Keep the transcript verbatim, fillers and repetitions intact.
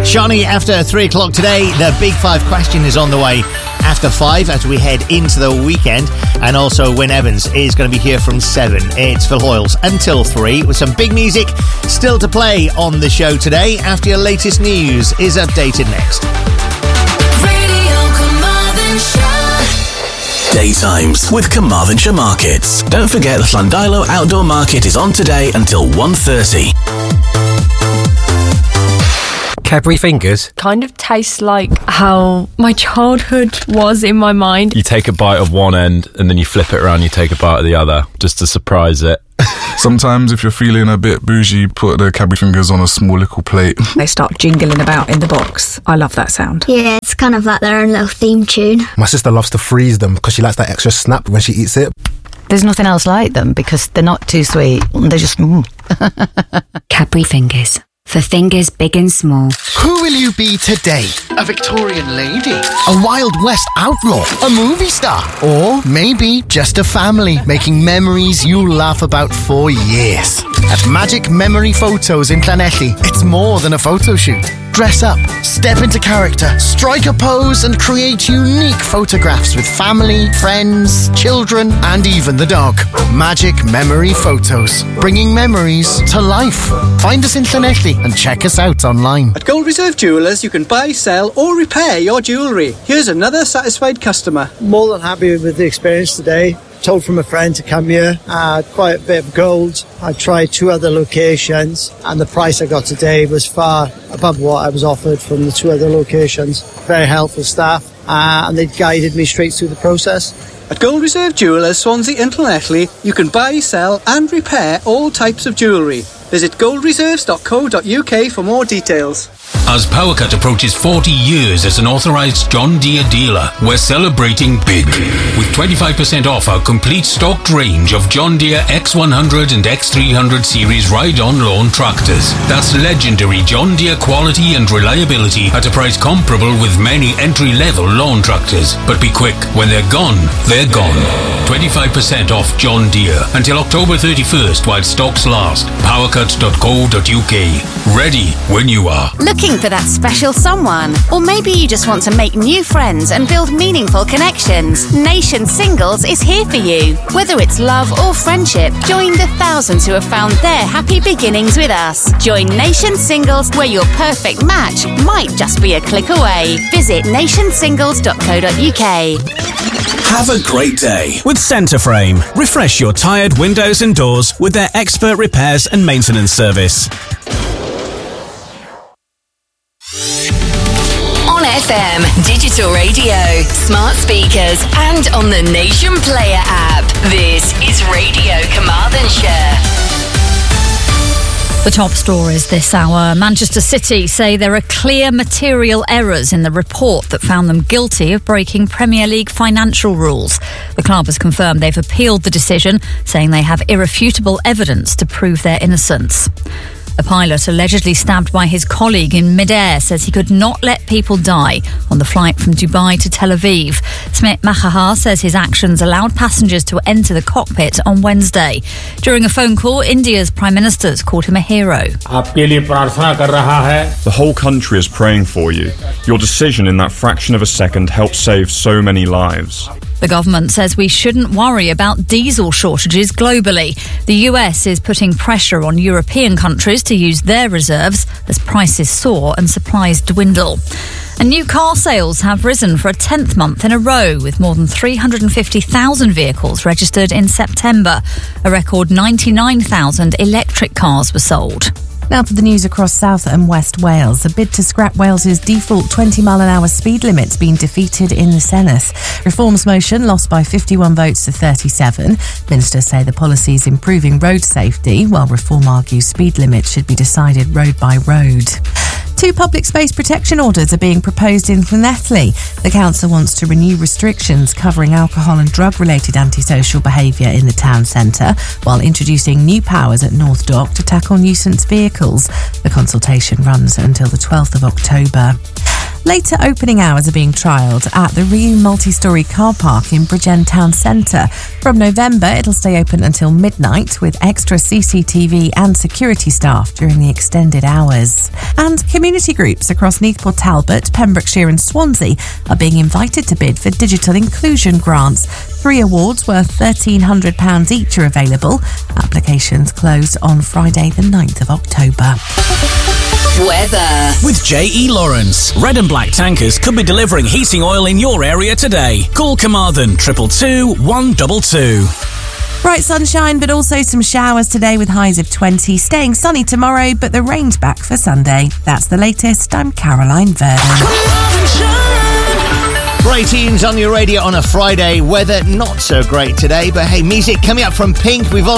Johnny, after three o'clock today, the Big Five question is on the way after five as we head into the weekend. And also, Wyn Evans is going to be here from seven. It's Phil Hoyles until three with some big music still to play on the show today after your latest news is updated next. Daytimes with Carmarthenshire Markets. Don't forget the Llandilo Outdoor Market is on today until one thirty. Cadbury Fingers kind of tastes like how my childhood was in my mind. You take a bite of one end and then you flip it around, you take a bite of the other just to surprise it. Sometimes if you're feeling a bit bougie, put the Cadbury Fingers on a small little plate. They start jingling about in the box. I love that sound. Yeah, it's kind of like their own little theme tune. My sister loves to freeze them because she likes that extra snap when she eats it. There's nothing else like them because they're not too sweet. They're just... Mm. Cadbury Fingers. For fingers big and small. Who will you be today? A Victorian lady? A Wild West outlaw? A movie star? Or maybe just a family making memories you'll laugh about for years. At Magic Memory Photos in Llanelli, it's more than a photo shoot. Dress up, step into character, strike a pose and create unique photographs with family, friends, children and even the dog. Magic Memory Photos, bringing memories to life. Find us in Llanelli and check us out online. At Gold Reserve Jewellers, you can buy, sell or repair your jewellery. Here's another satisfied customer. More than happy with the experience today. Told from a friend to come here. I had quite a bit of gold. I tried two other locations and the price I got today was far above what I was offered from the two other locations. Very helpful staff uh, and they guided me straight through the process. At Gold Reserve Jewellers, Swansea and Llanelli, you can buy, sell and repair all types of jewellery. Visit gold reserves dot co dot uk for more details. As Powercut approaches forty years as an authorised John Deere dealer, we're celebrating big. With twenty-five percent off our complete stocked range of John Deere X one hundred and X three hundred series ride-on lawn tractors. That's legendary John Deere quality and reliability at a price comparable with many entry-level lawn tractors. But be quick, when they're gone, they're gone. twenty-five percent off John Deere until October thirty-first while stocks last. powercut dot co dot uk. Ready when you are. Looking for that special someone? Or maybe you just want to make new friends and build meaningful connections? Nation Singles is here for you. Whether it's love or friendship, join the thousands who have found their happy beginnings with us. Join Nation Singles, where your perfect match might just be a click away. Visit nation singles dot co dot uk. Have a great day with Centreframe. Refresh your tired windows and doors with their expert repairs and maintenance service. On F M, digital radio, smart speakers and on the Nation Player app. This is Radio Carmarthenshire. The top stories this hour. Manchester City say there are clear material errors in the report that found them guilty of breaking Premier League financial rules. The club has confirmed they've appealed the decision, saying they have irrefutable evidence to prove their innocence. A pilot allegedly stabbed by his colleague in midair says he could not let people die on the flight from Dubai to Tel Aviv. Smit Mahahar says his actions allowed passengers to enter the cockpit on Wednesday. During a phone call, India's Prime Minister called him a hero. The whole country is praying for you. Your decision in that fraction of a second helped save so many lives. The government says we shouldn't worry about diesel shortages globally. The U S is putting pressure on European countries to use their reserves as prices soar and supplies dwindle. And new car sales have risen for a tenth month in a row, with more than three hundred fifty thousand vehicles registered in September. A record ninety-nine thousand electric cars were sold. Now for the news across South and West Wales. A bid to scrap Wales's default twenty mile an hour speed limit's been defeated in the Senedd. Reform's motion lost by fifty-one votes to thirty-seven. Ministers say the policy is improving road safety, while Reform argues speed limits should be decided road by road. Two public space protection orders are being proposed in Llanelli. The council wants to renew restrictions covering alcohol and drug-related antisocial behaviour in the town centre, while introducing new powers at North Dock to tackle nuisance vehicles. The consultation runs until the twelfth of October. Later opening hours are being trialled at the Riu multi-storey car park in Bridgend Town Centre. From November, it'll stay open until midnight with extra C C T V and security staff during the extended hours. And community groups across Neathport Talbot, Pembrokeshire and Swansea are being invited to bid for digital inclusion grants. Three awards worth thirteen hundred pounds each are available. Applications close on Friday the ninth of October. Weather. With J E Lawrence, Red and Black Tankers could be delivering heating oil in your area today. Call Carmarthen triple two one two two. Bright sunshine, but also some showers today with highs of twenty. Staying sunny tomorrow, but the rain's back for Sunday. That's the latest. I'm Caroline Vernon. Great tunes on your radio on a Friday. Weather not so great today, but hey, music coming up from Pink. We've also